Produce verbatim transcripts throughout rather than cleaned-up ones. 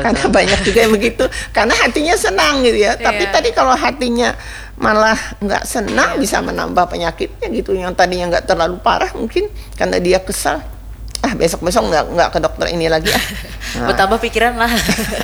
Karena banyak juga yang begitu, karena hatinya senang gitu ya. Tapi Iya. tadi kalau hatinya malah nggak senang, Iya. bisa menambah penyakitnya gitu. Yang tadinya nggak terlalu parah mungkin karena dia kesal, ah besok-besok nggak nggak ke dokter ini lagi ah. Nah, Bertambah pikiran lah.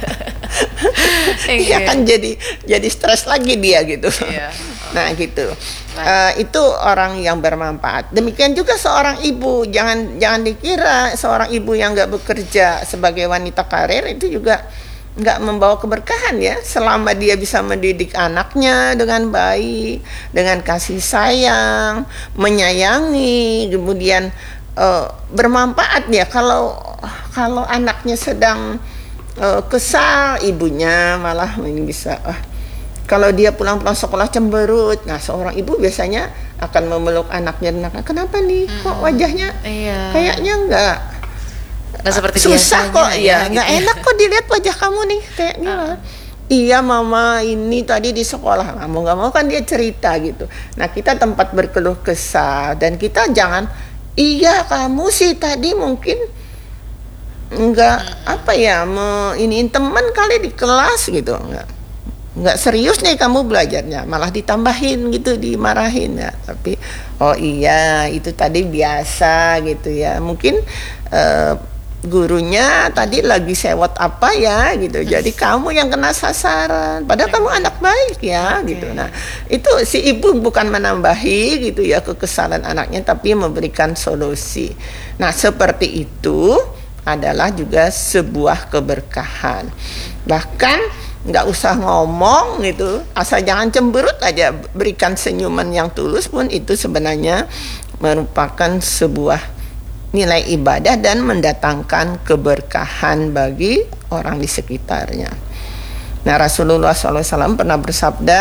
iya kan jadi jadi stres lagi dia gitu. Iya. Nah gitu. Baik. Eh, itu orang yang bermanfaat. Demikian juga seorang ibu, jangan jangan dikira seorang ibu yang nggak bekerja sebagai wanita karir itu juga nggak membawa keberkahan ya, selama dia bisa mendidik anaknya dengan baik, dengan kasih sayang, menyayangi, kemudian eh, bermanfaat ya. Kalau kalau anaknya sedang eh, kesal, ibunya malah ini bisa ah, kalau dia pulang-pulang sekolah cemberut, nah seorang ibu biasanya akan memeluk anaknya dan akan, kenapa nih kok wajahnya Iya. kayaknya nggak Nggak seperti susah biasanya kok ya, gitu nggak enak kok dilihat wajah kamu nih kayaknya. Iya mama ini tadi di sekolah, nggak mau nggak mau kan dia cerita gitu. Nah kita tempat berkeluh kesah dan kita jangan, iya kamu sih tadi mungkin nggak apa ya, me, iniin teman kali di kelas gitu, nggak nggak serius nih kamu belajarnya, malah ditambahin gitu, dimarahin ya. Tapi oh iya itu tadi biasa gitu ya, mungkin eh, gurunya tadi lagi sewot apa ya gitu, jadi kamu yang kena sasaran padahal kamu anak baik ya gitu. Nah itu si ibu bukan menambahi gitu ya kekesalan anaknya, tapi memberikan solusi. Nah seperti itu adalah juga sebuah keberkahan. Bahkan nggak usah ngomong gitu, asal jangan cemberut aja, berikan senyuman yang tulus pun itu sebenarnya merupakan sebuah nilai ibadah dan mendatangkan keberkahan bagi orang di sekitarnya. Nah Rasulullah shallallahu alaihi wasallam pernah bersabda,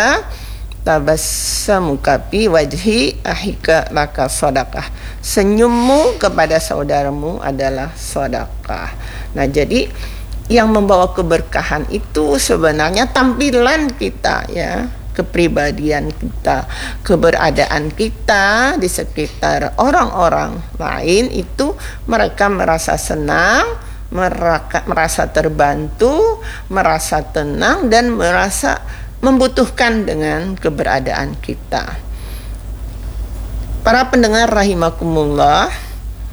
tabassamuka fi wajhi ahika laka sodakah, senyummu kepada saudaramu adalah sodakah. Nah jadi yang membawa keberkahan itu sebenarnya tampilan kita ya, kepribadian kita, keberadaan kita di sekitar orang-orang lain itu mereka merasa senang, meraka, merasa terbantu, merasa tenang dan merasa membutuhkan dengan keberadaan kita. Para pendengar rahimakumullah,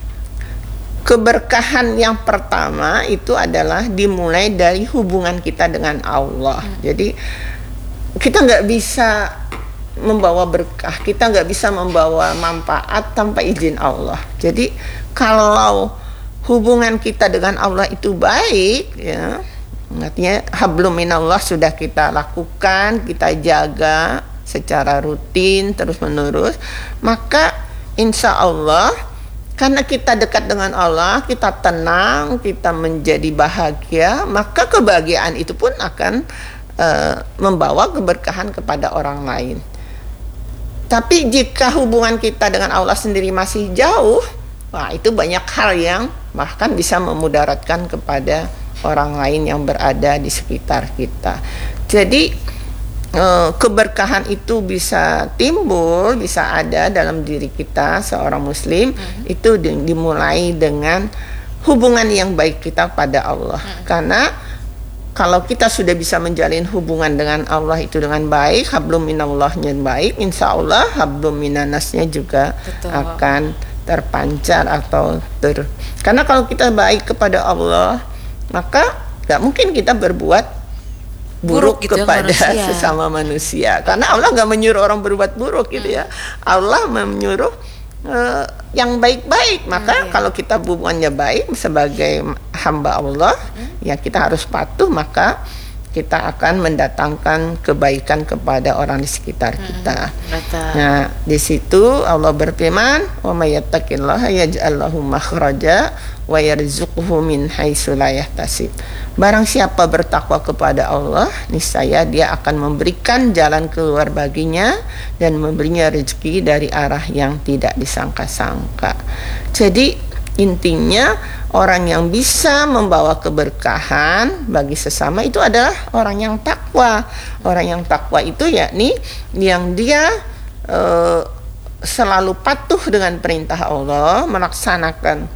keberkahan yang pertama itu adalah dimulai dari hubungan kita dengan Allah. Hmm. Jadi kita nggak bisa membawa berkah, kita nggak bisa membawa manfaat tanpa izin Allah. Jadi kalau hubungan kita dengan Allah itu baik, ya, artinya hablum minallah sudah kita lakukan, kita jaga secara rutin terus menerus, maka insya Allah karena kita dekat dengan Allah, kita tenang, kita menjadi bahagia, maka kebahagiaan itu pun akan uh, membawa keberkahan kepada orang lain. Tapi jika hubungan kita dengan Allah sendiri masih jauh, wah itu banyak hal yang bahkan bisa memudaratkan kepada orang lain yang berada di sekitar kita. Jadi keberkahan itu bisa timbul, bisa ada dalam diri kita seorang muslim, hmm. itu dimulai dengan hubungan yang baik kita pada Allah. Hmm. Karena kalau kita sudah bisa menjalin hubungan dengan Allah itu dengan baik, hablum minallahnya baik, insya Allah hablum minannasnya juga Betul. akan terpancar atau ter. Karena kalau kita baik kepada Allah, maka nggak mungkin kita berbuat buruk, buruk gitu kepada manusia. Sesama manusia, karena Allah nggak menyuruh orang berbuat buruk gitu ya. Allah menyuruh uh, yang baik-baik. Maka hmm, kalau kita hubungannya baik sebagai hamba Allah, hmm. ya kita harus patuh, maka kita akan mendatangkan kebaikan kepada orang di sekitar kita. Hmm, nah, di situ Allah berfirman, "Wa may yattaqillaha yaj'al lahu makhraja wa yarzuqhu min haitsu la yahtasib." Barang siapa bertakwa kepada Allah, niscaya dia akan memberikan jalan keluar baginya dan memberinya rezeki dari arah yang tidak disangka-sangka. Jadi intinya orang yang bisa membawa keberkahan bagi sesama itu adalah orang yang takwa. Orang yang takwa itu yakni yang dia e, selalu patuh dengan perintah Allah, melaksanakan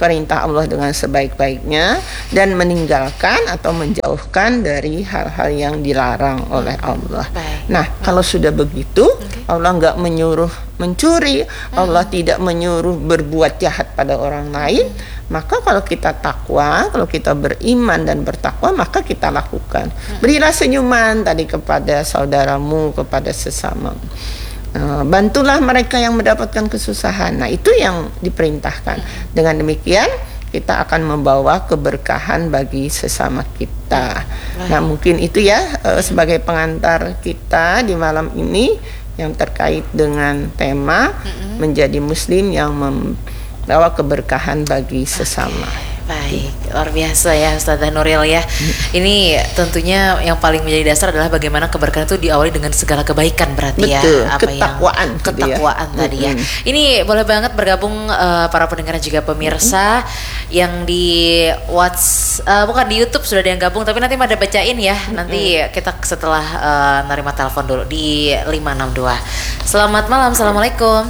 perintah Allah dengan sebaik-baiknya dan meninggalkan atau menjauhkan dari hal-hal yang dilarang oleh Allah. Baik. Nah, kalau sudah begitu, Okay. Allah nggak menyuruh mencuri, Allah tidak menyuruh berbuat jahat pada orang lain, maka kalau kita takwa, kalau kita beriman dan bertakwa, maka kita lakukan. Berilah senyuman tadi kepada saudaramu, kepada sesama. Uh, bantulah mereka yang mendapatkan kesusahan. Nah, itu yang diperintahkan. Dengan demikian kita akan membawa keberkahan bagi sesama kita. Nah, mungkin itu ya uh, sebagai pengantar kita di malam ini yang terkait dengan tema menjadi muslim yang membawa keberkahan bagi sesama. Baik, luar biasa ya Ustazah Nuril ya. Ini tentunya yang paling menjadi dasar adalah bagaimana keberkahan itu diawali dengan segala kebaikan berarti. Betul, ya. Apa ketakwaan yang gitu ya. ketakwaan tadi ya. Mm-mm. Ini boleh banget bergabung uh, para pendengar dan juga pemirsa yang di Whats uh, bukan di YouTube sudah ada yang gabung, tapi nanti ada bacain ya. Nanti kita setelah uh, nerima telepon dulu di lima enam dua. Selamat malam, assalamualaikum.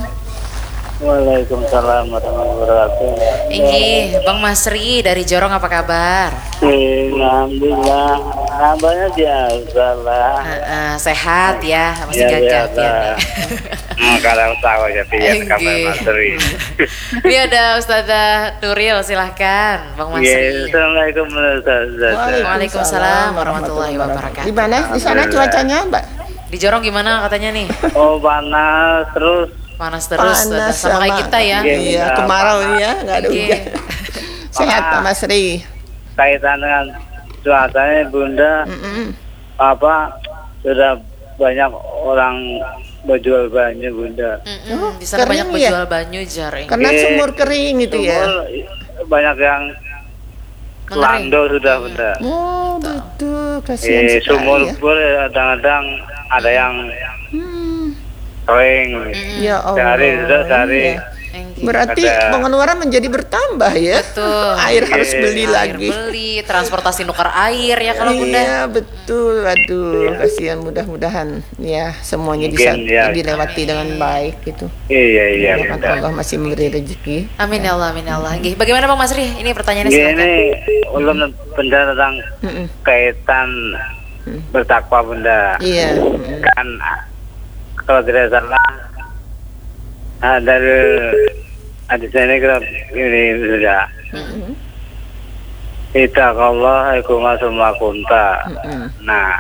Waalaikumsalam warahmatullahi wabarakatuh. Ini Bang Masri dari Jorong, apa kabar? Alhamdulillah, kabarnya biasa lah. Uh, uh, sehat ya, masih Ya, gagah biasa. ya nih. Hmm, kalau tahu jadi ya kabar Oke. Masri. Ini ada Ustazah Nuril, silahkan Bang Ya, Masri. assalamualaikum warahmatullahi Waalaikumsalam warahmatullahi wabarakatuh. Di mana? Di sana cuacanya, Mbak? Di Jorong gimana katanya nih? Oh, panas terus. Panas terus, Panas sama kayak kita ya. Iya. Iya, kemarau ini ya, nggak ada Oke. hujan. Sehat Pak Masri. Kaitan dengan cuacanya Bunda, Mm-mm. apa sudah banyak orang berjual banyak Bunda. Mm-mm, di sana kering banyak ya? berjual banyu jaring. Karena Oke. sumur kering gitu ya. Sumur banyak yang Mengering. lando sudah Bunda. Oh, betul. Kasihan Eh, sekali sumur ya. pun kadang-kadang ada yang Hmm. kering. Ya Allah. Sehari sudah sehari. Iya. Oke. Berarti Ada- pengeluaran menjadi bertambah ya. Betul. Air harus Iya. beli Air lagi. beli, transportasi nukar air ya kalau Bunda. Iya, betul. Aduh, kasihan, mudah-mudahan ya semuanya bisa Mungkin, ya. dilewati dengan baik gitu. Iya iya Ya kan Bunda. Allah masih memberi rezeki. Amin ya Allah, amin ya Allah. Nggih, bagaimana Bang Masri? Ini pertanyaannya Gini silakan. ulun Bunda tentang Mm-mm. kaitan bertakwa Bunda. Iya. Mm-mm. Kan kalau tidak salah ah, dari hadis ini kita ini sudah. Mm-mm. Ittaqallah ikuma summa kunta. Mm-mm. Nah,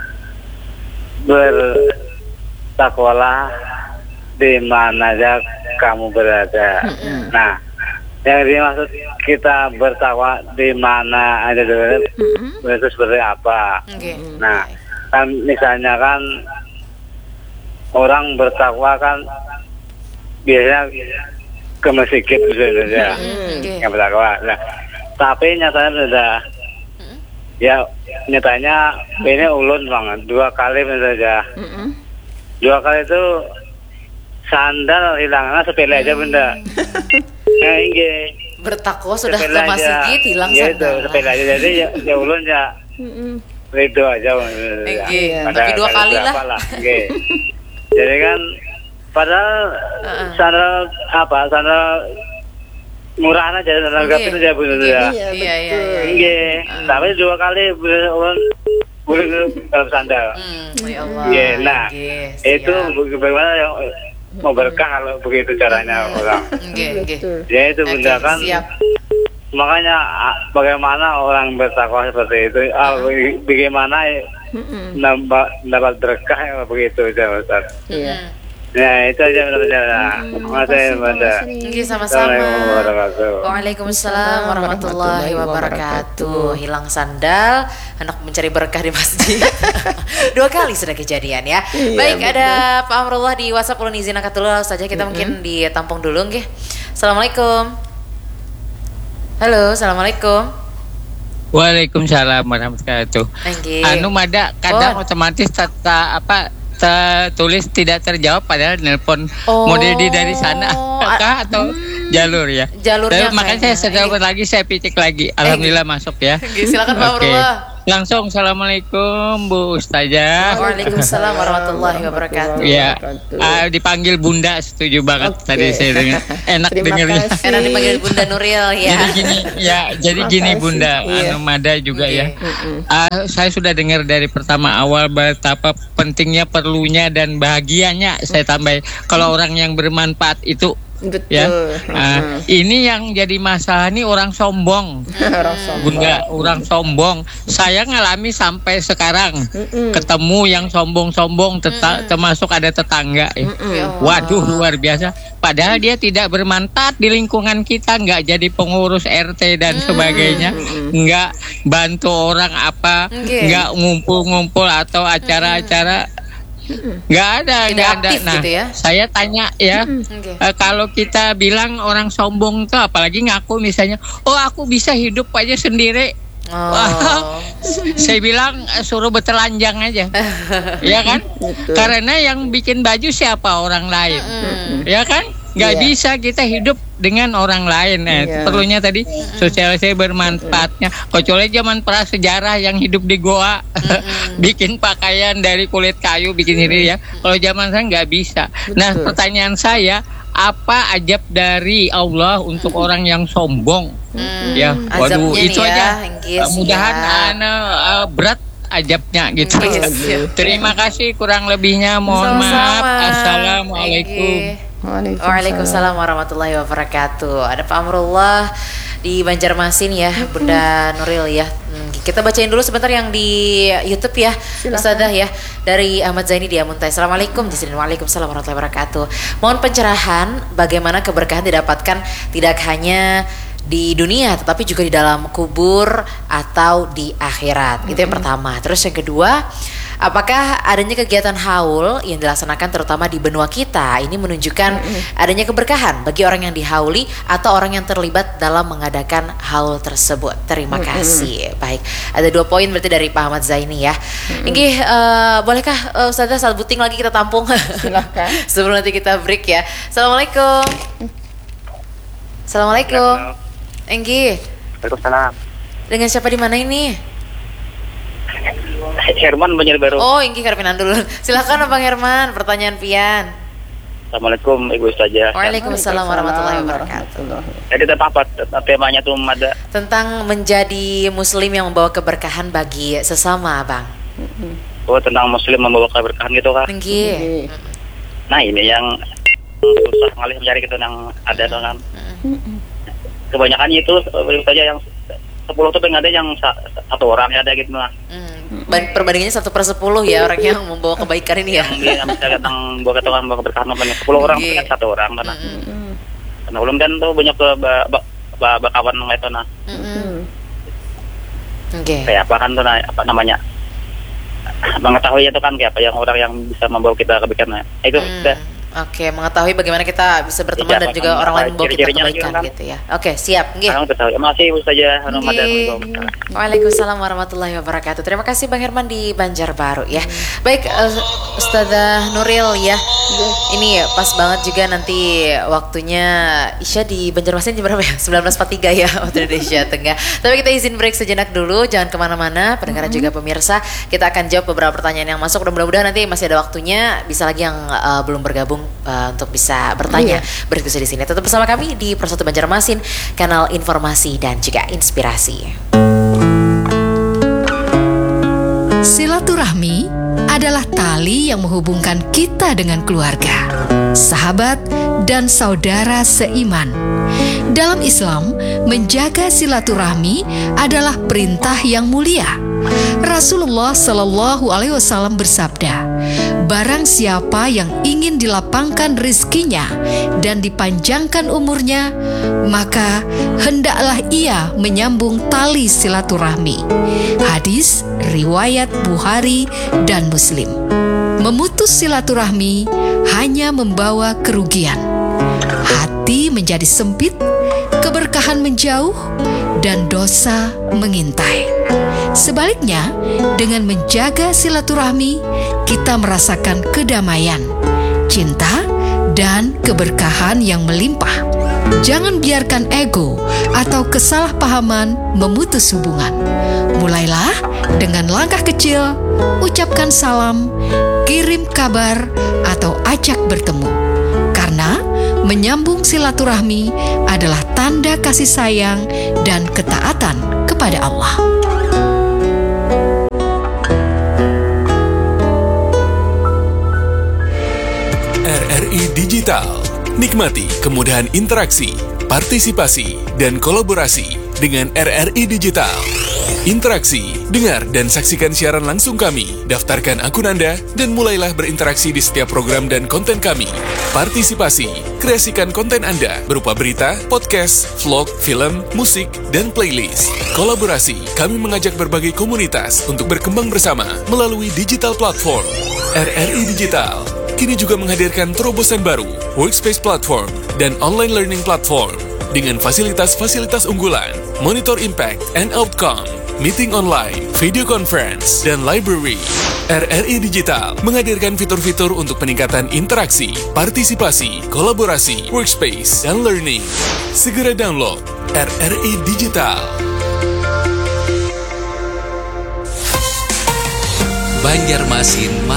bertakwalah di mana saja kamu berada. Mm-mm. Nah, yang dimaksud kita bertakwa di mana ada dulu Mm-mm. itu seperti apa? Oke. Nah, kan misalnya kan orang bertakwa kan biasanya ke masjid saja Hmm, oke. yang bertakwa. Nah, tapi nyatanya sudah ya nyatanya ini ulun banget dua kali saja. Mm-mm. Dua kali itu sandal hilangnya sepele aja Bunda. Nah, ini Bertakwa sudah ke sepele aja. masjid hilang Ya, itu, sandal. sepele aja jadi ya, ya ulun ya Mm-mm. itu aja. Oke, Pada tapi dua kali lah. berapa Oke. Jadi kan padahal Heeh. sandal apa sandal murah aja sandal Oke. gapit aja Bunda. Oke. Ya. Iya, Iya, iya, betul. iya. Iya, tapi dua kali ulun ulun dalam sandal. Hmm, ya Allah. Iya, nah Oke, itu siap. bagaimana yang mau berkah kalau begitu caranya orang. Oke, oke. Betul. Ya itu Oke, Bunda kan. siap. Makanya ah, bagaimana orang bertakwa seperti itu? Ah, baga- bagaimana Mm-mm. nambah dapat berkah ya begitu aja Ustaz. Iya. Hmm. Ya itu aja benar-benar. Makasih Bunda. Oke, sama-sama. Assalamualaikum warahmatullahi wabarakatuh. Waalaikumsalam warahmatullahi wabarakatuh. Hilang sandal, hendak mencari berkah di masjid. Dua kali sudah kejadian ya. Iya, Baik, betul. ada Pak Amrullah di WhatsApp, ulun izin angkat dulu saja, kita mungkin ditampung dulu nggih. Assalamualaikum. Halo, assalamualaikum. Waalaikumsalam warahmatullahi wabarakatuh. Nggih. Anu mada kadang Bon. otomatis tata apa tertulis tidak terjawab padahal nelpon Oh. model di dari sana kah atau jalur ya. Jalurnya Tapi makanya saya kayaknya. sedang lagi saya pitik lagi. Alhamdulillah masuk ya. Nggih, silakan Pak Oke. Amrullah. Langsung assalamualaikum Bu Ustazah. Waalaikumsalam warahmatullahi wabarakatuh. Ya, uh, dipanggil Bunda, setuju banget Oke. tadi saya dengar. Enak Terima dengernya. kasih. Enak dipanggil Bunda Nuril ya. Jadi gini, ya, jadi Terima gini kasih. Bunda, Iya. anu Mada juga Iya. ya. Uh, saya sudah dengar dari pertama awal betapa pentingnya, perlunya dan bahagianya. Saya tambah kalau orang yang bermanfaat itu. Betul. Ya, uh, ini yang jadi masalah nih orang sombong, Orang sombong. Bunda, orang sombong. Saya ngalami sampai sekarang Mm-mm. ketemu yang sombong-sombong, teta- termasuk ada tetangga. Ya. Ya Allah. Waduh, luar biasa. Padahal dia tidak bermanfaat di lingkungan kita, nggak jadi pengurus R T dan sebagainya, nggak bantu orang apa, Oke. nggak ngumpul-ngumpul atau acara-acara. Nggak ada, Tidak nggak ada. aktif Nah, gitu ya? saya tanya ya, Oke. eh, kalau kita bilang orang sombong tuh, apalagi ngaku misalnya, oh aku bisa hidup aja sendiri. Oh. Wah, saya bilang eh, suruh bertelanjang aja, ya kan? Betul. Karena yang bikin baju siapa? Orang lain, ya kan? Nggak Iya. bisa kita hidup dengan orang lain. Eh, Iya. Perlunya tadi sosialisasi bermanfaatnya. Kecuali zaman prasejarah yang hidup di goa, bikin pakaian dari kulit kayu, bikin sendiri ya. Kalau zaman saya nggak bisa. Nah, Betul. pertanyaan saya, apa ajab dari Allah untuk orang yang sombong? Hmm. Ya, waduh, Azabnya itu nih aja. ya, Enggis, Uh, mudahan ya. ana uh, berat ajabnya gitu. Enggis. Terima kasih, kurang lebihnya mohon Sama-sama. maaf. Assalamualaikum. Enggis. Waalaikumsalam. Waalaikumsalam warahmatullahi wabarakatuh. Ada Pak Amrullah di Banjarmasin ya, Bunda Nuril ya. Hmm, Kita bacain dulu sebentar yang di YouTube ya, Silakan. Ustazah ya. Dari Ahmad Zaini di Amuntai. Assalamualaikum. Di sini Waalaikumsalam warahmatullahi wabarakatuh. Mohon pencerahan bagaimana keberkahan didapatkan tidak hanya di dunia tetapi juga di dalam kubur atau di akhirat. Itu yang pertama. Terus yang kedua, apakah adanya kegiatan haul yang dilaksanakan terutama di benua kita ini menunjukkan adanya keberkahan bagi orang yang dihauli atau orang yang terlibat dalam mengadakan haul tersebut? Terima kasih. Baik, ada dua poin berarti dari Pak Ahmad Zaini ya. Ini eh, bolehkah uh, Ustazah salbuting lagi kita tampung? Silakan. Sebelum nanti kita break ya. Assalamualaikum. Assalamualaikum. Enggi, Waalaikumsalam. dengan siapa di mana ini? Herman Banjarbaru. Oh, Enggi Karpinan dulu. Silakan Bang Herman, pertanyaan pian. Assalamualaikum Ibu Ustazah. Waalaikumsalam warahmatullahi wabarakatuh. Jadi tentang apa temanya tuh ada? Tentang menjadi muslim yang membawa keberkahan bagi sesama, Bang. Oh, tentang muslim membawa keberkahan gitu kan? Enggi. Oke. Nah ini yang susah sekali mencari gitu yang ada tuh kan. Kebanyakan itu Ibu Ustazah yang sepuluh tuh pengen ada yang sa- satu orang ya ada gitu lah. Hmm. Ban- Perbandingannya satu per sepuluh ya orang yang membawa kebaikan ini ya. Yang dia yang bisa datang bawa ketongan bawa keberkahan apa sepuluh orang Iya. kan satu orang karena. Mm-mm. Karena belum kan tuh banyak ke ba- ba- ba- ba- kawan itu nah. Mm-mm. Oke. Kayak apa kan tuh nah, apa namanya? Mengetahui itu kan kayak apa yang orang yang bisa membawa kita kebaikan. Nah, itu Hmm. udah. Oke, mengetahui bagaimana kita bisa berteman Iya, dan juga apa- orang lain apa membawa kita ciri-cirinya kebaikan kan? gitu ya. Oke, siap. Nggih. Sekarang udah tahu. Terima kasih Ibu Ustazah Ramadan. Nggih. Waalaikumsalam warahmatullahi wabarakatuh. Terima kasih Bang Herman di Banjarbaru ya. Baik, eh, Ustazah Nuril ya. Ini pas banget juga nanti waktunya Isya di Banjarmasin jam berapa ya? sembilan belas empat puluh tiga ya waktu Indonesia Tengah. Tapi kita izin break sejenak dulu, jangan kemana-mana, pendengar juga pemirsa. Kita akan jawab beberapa pertanyaan yang masuk. Dan mudah-mudahan nanti masih ada waktunya, bisa lagi yang eh, belum bergabung eh, untuk bisa bertanya, berdiskusi di sini. Tetap bersama kami di Persatu Banjarmasin, kanal informasi dan juga inspirasi. Silaturahmi adalah tali yang menghubungkan kita dengan keluarga, sahabat, dan saudara seiman. Dalam Islam, menjaga silaturahmi adalah perintah yang mulia. Rasulullah Shallallahu Alaihi Wasallam bersabda, "Barang siapa yang ingin dilapangkan rizkinya dan dipanjangkan umurnya, maka hendaklah ia menyambung tali silaturahmi." Hadis riwayat Bukhari dan Muslim. Memutus silaturahmi hanya membawa kerugian. Hati menjadi sempit, keberkahan menjauh, dan dosa mengintai. Sebaliknya, dengan menjaga silaturahmi, kita merasakan kedamaian, cinta, dan keberkahan yang melimpah. Jangan biarkan ego atau kesalahpahaman memutus hubungan. Mulailah dengan langkah kecil, ucapkan salam, kirim kabar, atau ajak bertemu. Karena menyambung silaturahmi adalah tanda kasih sayang dan ketaatan kepada Allah. R R I Digital. Nikmati kemudahan interaksi, partisipasi, dan kolaborasi dengan R R I Digital. Interaksi, dengar dan saksikan siaran langsung kami, daftarkan akun Anda, dan mulailah berinteraksi di setiap program dan konten kami. Partisipasi, kreasikan konten Anda berupa berita, podcast, vlog, film, musik, dan playlist. Kolaborasi, kami mengajak berbagai komunitas untuk berkembang bersama melalui digital platform. R R I Digital kini juga menghadirkan terobosan baru, workspace platform, dan online learning platform dengan fasilitas-fasilitas unggulan, monitor impact and outcome, meeting online, video conference, dan library. R R I Digital menghadirkan fitur-fitur untuk peningkatan interaksi, partisipasi, kolaborasi, workspace, dan learning. Segera download R R I Digital. Banjarmasin